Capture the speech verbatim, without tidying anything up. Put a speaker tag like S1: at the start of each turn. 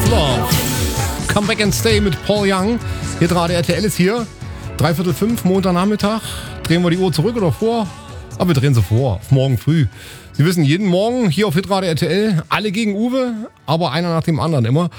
S1: Love. Come Back and Stay mit Paul Young. Hitradio R T L ist hier. Dreiviertel fünf, Montagnachmittag. Drehen wir die Uhr zurück oder vor? Aber wir drehen sie vor, auf morgen früh. Sie wissen, jeden Morgen hier auf Hitradio R T L, alle gegen Uwe, aber einer nach dem anderen immer.